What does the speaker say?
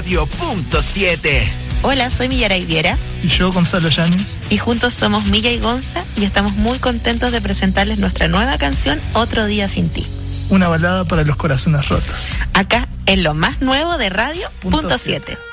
Radio.7. Hola, soy Millaray Viera. Y yo, Gonzalo Yáñez. Y juntos somos Milla y Gonza y estamos muy contentos de presentarles nuestra nueva canción, Otro Día Sin Ti. Una balada para los corazones rotos. Acá, en lo más nuevo de Radio.7.